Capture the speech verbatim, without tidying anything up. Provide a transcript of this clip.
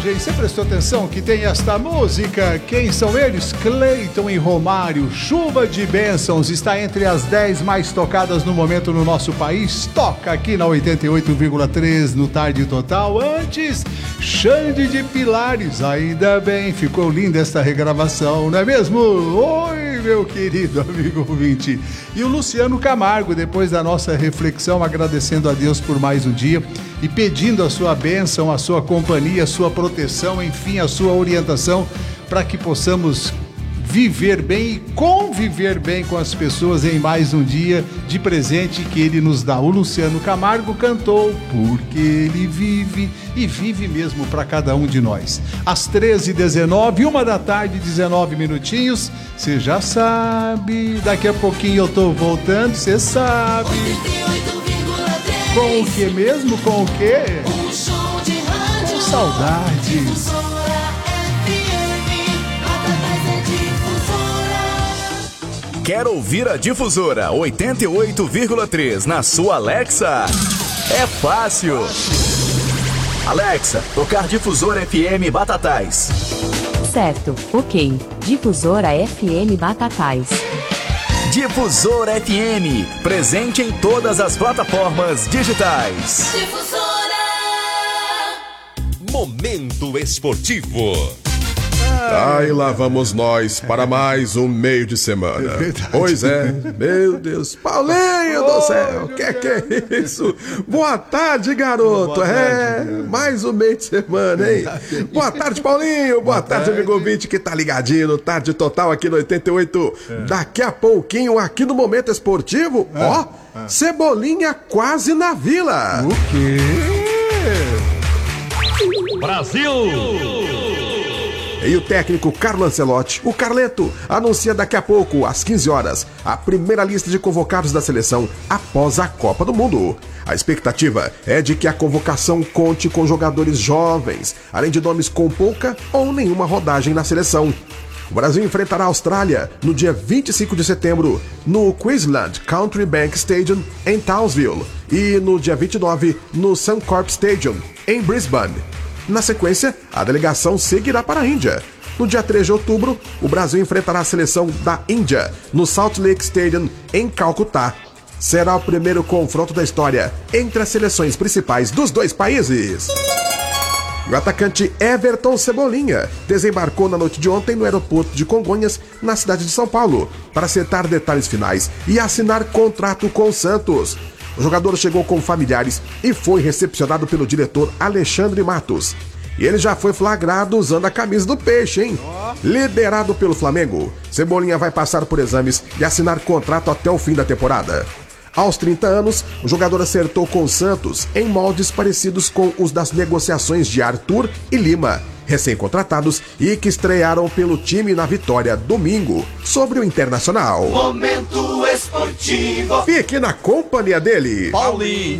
mensagem. Você prestou atenção que tem esta música? Quem são eles? Cleiton e Romário. Chuva de Bênçãos está entre as dez mais tocadas no momento no nosso país. Toca aqui na oitenta e oito vírgula três no Tarde Total. Antes, Xande de Pilares. Ainda bem, ficou linda esta regravação, não é mesmo? Oi, meu querido amigo ouvinte. E o Luciano Camargo, depois da nossa reflexão, agradecendo a Deus por mais um dia e pedindo a sua bênção, a sua companhia, a sua proteção, enfim, a sua orientação para que possamos viver bem e conviver bem com as pessoas em mais um dia de presente que ele nos dá. O Luciano Camargo cantou Porque Ele Vive, e vive mesmo para cada um de nós. Às treze e dezenove, uma da tarde, dezenove minutinhos, você já sabe, daqui a pouquinho eu tô voltando, você sabe. Com o que mesmo? Com o quê? Um show de rádio. Com saudades. Quer ouvir a Difusora oitenta e oito vírgula três na sua Alexa? É fácil. Alexa, tocar Difusora F M Batatais. Certo, ok. Difusora F M Batatais. Difusora F M, presente em todas as plataformas digitais. Difusora. Momento esportivo. Aí lá vamos nós para mais um meio de semana. É verdade. Pois é, meu Deus. Paulinho do céu, que que é isso? Boa tarde, garoto. Boa é, tarde, mais um meio de semana, hein? Boa tarde, Paulinho. Boa, Boa tarde, tarde, amigo ouvinte que tá ligadinho no Tarde Total aqui no oitenta e oito. É. Daqui a pouquinho, aqui no Momento Esportivo, é. ó, é. Cebolinha quase na Vila. O quê? Brasil! E o técnico Carlo Ancelotti, o Carleto, anuncia daqui a pouco, às quinze horas, a primeira lista de convocados da seleção após a Copa do Mundo. A expectativa é de que a convocação conte com jogadores jovens, além de nomes com pouca ou nenhuma rodagem na seleção. O Brasil enfrentará a Austrália no dia vinte e cinco de setembro, no Queensland Country Bank Stadium, em Townsville, e no dia vinte e nove, no Suncorp Stadium, em Brisbane. Na sequência, a delegação seguirá para a Índia. No dia três de outubro, o Brasil enfrentará a seleção da Índia no Salt Lake Stadium, em Calcutá. Será o primeiro confronto da história entre as seleções principais dos dois países. O atacante Everton Cebolinha desembarcou na noite de ontem no aeroporto de Congonhas, na cidade de São Paulo, para acertar detalhes finais e assinar contrato com o Santos. O jogador chegou com familiares e foi recepcionado pelo diretor Alexandre Matos. E ele já foi flagrado usando a camisa do Peixe, hein? Liderado pelo Flamengo, Cebolinha vai passar por exames e assinar contrato até o fim da temporada. Aos trinta anos, o jogador acertou com o Santos em moldes parecidos com os das negociações de Arthur e Lima, recém-contratados e que estrearam pelo time na vitória domingo sobre o Internacional. Momento esportivo. Fique na companhia dele, Paulinho.